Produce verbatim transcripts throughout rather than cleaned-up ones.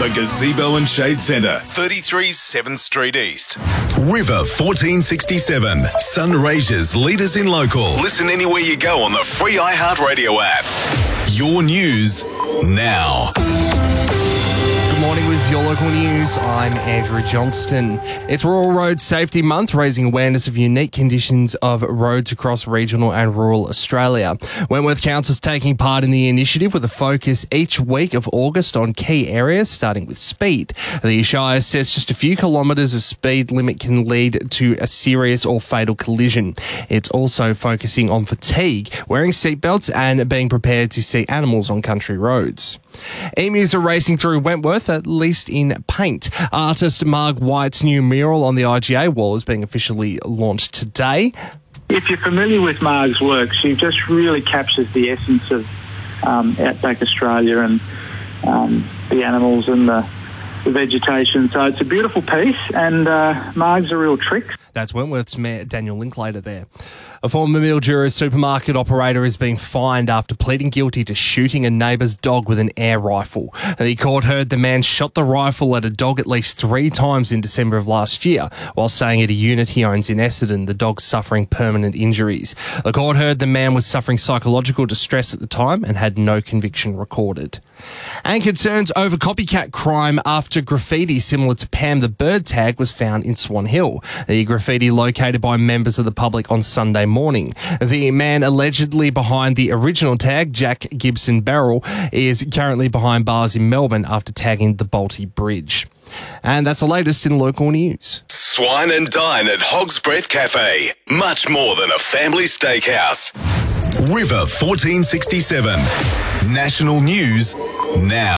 The Gazebo and Shade Centre, thirty-three seventh Street East. River fourteen sixty-seven, Sunraysia's leaders in local. Listen anywhere you go on the free iHeartRadio app. Your news now. Good morning with your local news. I'm Andrew Johnston. It's Rural Road Safety Month, raising awareness of unique conditions of roads across regional and rural Australia. Wentworth Council is taking part in the initiative with a focus each week of August on key areas, starting with speed. The Shire says just a few kilometres of speed limit can lead to a serious or fatal collision. It's also focusing on fatigue, wearing seatbelts and being prepared to see animals on country roads. Emus are racing through Wentworth, at least in paint. Artist Marg White's new mural on the I G A wall is being officially launched today. If you're familiar with Marg's work, she just really captures the essence of um, outback Australia and um, the animals and the, the vegetation. So it's a beautiful piece, and uh, Marg's a real trick. That's Wentworth's Mayor Daniel Linklater there. A former Mildura supermarket operator is being fined after pleading guilty to shooting a neighbour's dog with an air rifle. The court heard the man shot the rifle at a dog at least three times in December of last year while staying at a unit he owns in Essendon, the dog suffering permanent injuries. The court heard the man was suffering psychological distress at the time and had no conviction recorded. And concerns over copycat crime after graffiti similar to Pam the Bird tag was found in Swan Hill. The graffiti located by members of the public on Sunday morning. The man allegedly behind the original tag, Jack Gibson Barrel, is currently behind bars in Melbourne after tagging the Balti Bridge. And that's the latest in local news. Swine and dine at Hog's Breath Cafe. Much more than a family steakhouse. River fourteen sixty-seven. National news now.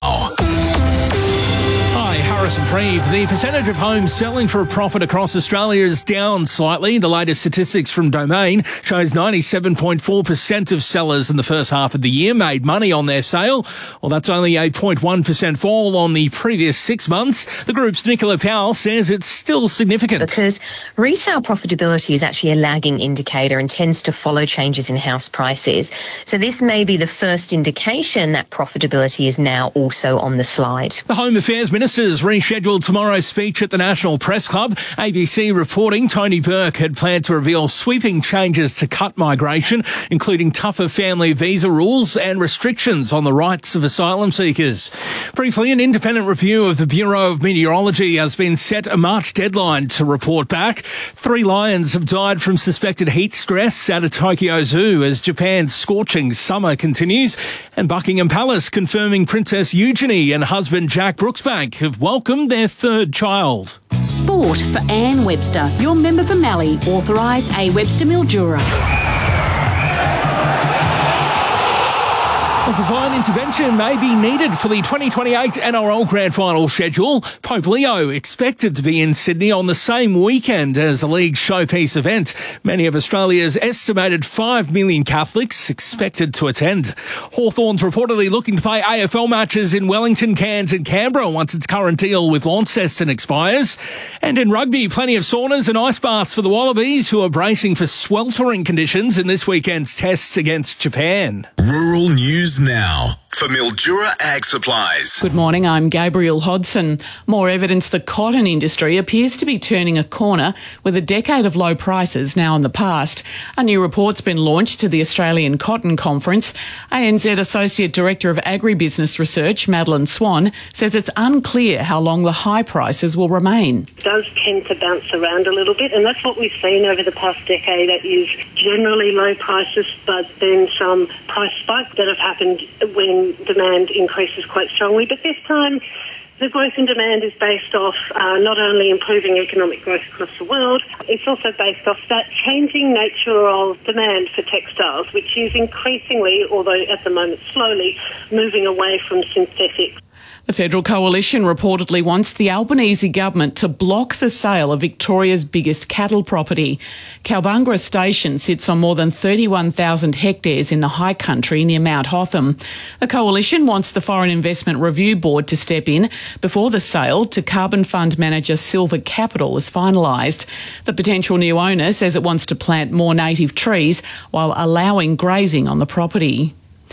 Hi, Harrison Preeve. The percentage of homes selling for a profit across Australia is down slightly. The latest statistics from Domain shows ninety-seven point four percent of sellers in the first half of the year made money on their sale. Well, that's only a zero point one percent fall on the previous six months. The group's Nicola Powell says it's still significant. Because resale profitability is actually a lagging indicator and tends to follow changes in house prices. So this may be the first indication that profitability is now also on the slide. The Home Affairs Minister's rescheduled tomorrow's speech at the National Press Club. A B C reporting Tony Burke had planned to reveal sweeping changes to cut migration, including tougher family visa rules and restrictions on the rights of asylum seekers. Briefly, an independent review of the Bureau of Meteorology has been set a March deadline to report back. Three lions have died from suspected heat stress at a Tokyo Zoo as Japan's scorching summer continues. And Buckingham Palace confirming Princess Eugenie and husband Jack Brooksbank have welcomed their third child. Sport for Anne Webster. Your member for Mallee. Authorise A Webster Mildura. Well, divine intervention may be needed for the twenty twenty-eight N R L Grand Final schedule. Pope Leo expected to be in Sydney on the same weekend as the league's showpiece event. Many of Australia's estimated five million Catholics expected to attend. Hawthorn's reportedly looking to play A F L matches in Wellington, Cairns and Canberra once its current deal with Launceston expires. And in rugby, plenty of saunas and ice baths for the Wallabies, who are bracing for sweltering conditions in this weekend's tests against Japan. Rural news now for Mildura Ag Supplies. Good morning, I'm Gabriel Hodson. More evidence the cotton industry appears to be turning a corner with a decade of low prices now in the past. A new report's been launched to the Australian Cotton Conference. A N Z Associate Director of Agribusiness Research, Madeline Swan, says it's unclear how long the high prices will remain. It does tend to bounce around a little bit, and that's what we've seen over the past decade. That is generally low prices, but then some price spikes that have happened when demand increases quite strongly. But this time, the growth in demand is based off uh, not only improving economic growth across the world, it's also based off that changing nature of demand for textiles, which is increasingly, although at the moment slowly, moving away from synthetics. The Federal Coalition reportedly wants the Albanese government to block the sale of Victoria's biggest cattle property. Kalbungra Station sits on more than thirty-one thousand hectares in the high country near Mount Hotham. The Coalition wants the Foreign Investment Review Board to step in before the sale to carbon fund manager Silver Capital is finalised. The potential new owner says it wants to plant more native trees while allowing grazing on the property.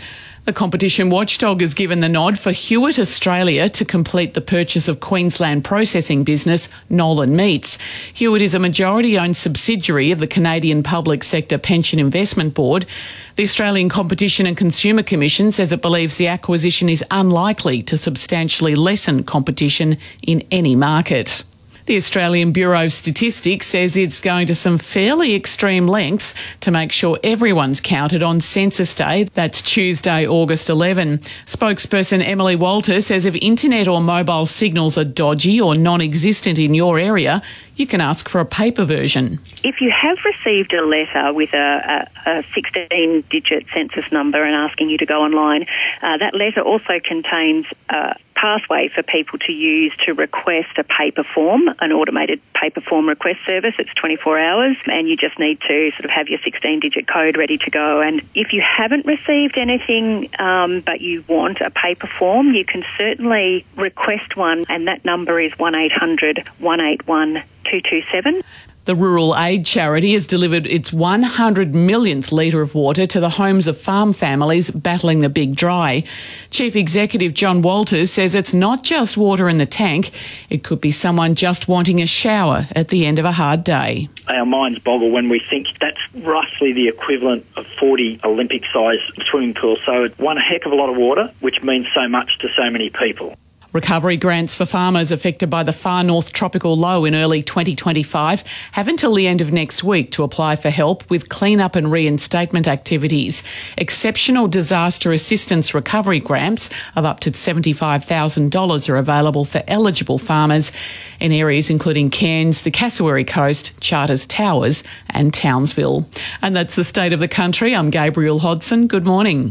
The competition watchdog has given the nod for Hewitt Australia to complete the purchase of Queensland processing business Nolan Meats. Hewitt is a majority-owned subsidiary of the Canadian Public Sector Pension Investment Board. The Australian Competition and Consumer Commission says it believes the acquisition is unlikely to substantially lessen competition in any market. The Australian Bureau of Statistics says it's going to some fairly extreme lengths to make sure everyone's counted on Census Day. That's Tuesday, August eleventh. Spokesperson Emily Walter says if internet or mobile signals are dodgy or non-existent in your area, you can ask for a paper version. If you have received a letter with a, a, a sixteen-digit census number and asking you to go online, uh, that letter also contains a pathway for people to use to request a paper form, an automated paper form request service. It's twenty-four hours, and you just need to sort of have your sixteen-digit code ready to go. And if you haven't received anything um, but you want a paper form, you can certainly request one, and that number is one eight hundred, one eight one, two two seven. The Rural Aid Charity has delivered its one hundred millionth litre of water to the homes of farm families battling the big dry. Chief Executive John Walters says it's not just water in the tank. It could be someone just wanting a shower at the end of a hard day. Our minds boggle when we think that's roughly the equivalent of forty Olympic-sized swimming pools. So it's one heck of a lot of water, which means so much to so many people. Recovery grants for farmers affected by the far north tropical low in early twenty twenty-five have until the end of next week to apply for help with clean-up and reinstatement activities. Exceptional disaster assistance recovery grants of up to seventy-five thousand dollars are available for eligible farmers in areas including Cairns, the Cassowary Coast, Charters Towers and Townsville. And that's the state of the country. I'm Gabriel Hodson. Good morning.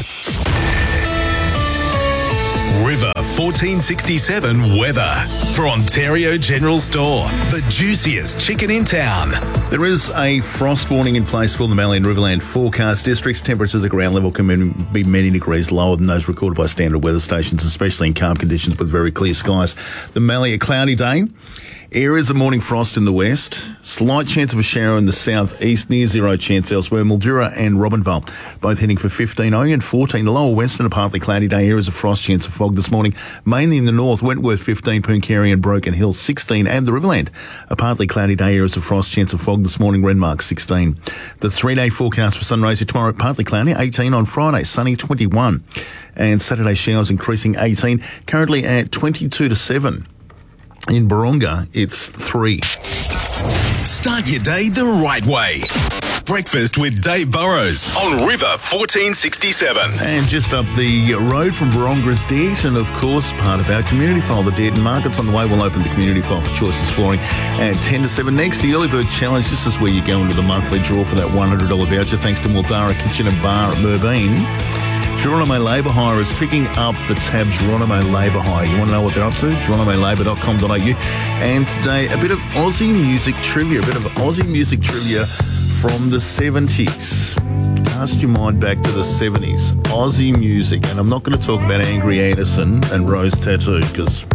River fourteen sixty-seven weather for Ontario General Store, the juiciest chicken in town. There is a frost warning in place for the Mallee and Riverland forecast districts. Temperatures at ground level can be many degrees lower than those recorded by standard weather stations, especially in calm conditions with very clear skies. The Mallee, a cloudy day. Areas of morning frost in the west. Slight chance of a shower in the southeast, near zero chance elsewhere. Mildura and Robinvale both heading for fifteen. Only and fourteen. The lower western, a partly cloudy day. Areas of frost, chance of fog this morning. Mainly in the north. Wentworth fifteen, Pooncarie and Broken Hill sixteen. And the Riverland, a partly cloudy day. Areas of frost, chance of fog this morning. Renmark sixteen. The three-day forecast for sunrise tomorrow, partly cloudy. eighteen on Friday, sunny twenty-one. And Saturday showers increasing eighteen. Currently at twenty-two to seven. In Baronga, it's three. Start your day the right way. Breakfast with Dave Burrows on River fourteen sixty-seven. And just up the road from Baronga is Dees, and of course, part of our community file, the Dearden Market's on the way. We'll open the community file for Choices Flooring at ten to seven. Next, the Early Bird Challenge. This is where you go into the monthly draw for that one hundred dollars voucher, thanks to Mildara Kitchen and Bar at Merbein. Geronimo Labour Hire is picking up the tab Geronimo Labour Hire. You want to know what they're up to? geronimo labour dot com dot a u. And today, a bit of Aussie music trivia, a bit of Aussie music trivia from the seventies. Cast your mind back to the seventies. Aussie music. And I'm not going to talk about Angry Anderson and Rose Tattoo, because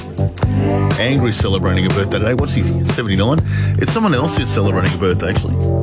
Angry's celebrating a birthday today. What's he, seventy-nine? It's someone else who's celebrating a birthday, actually.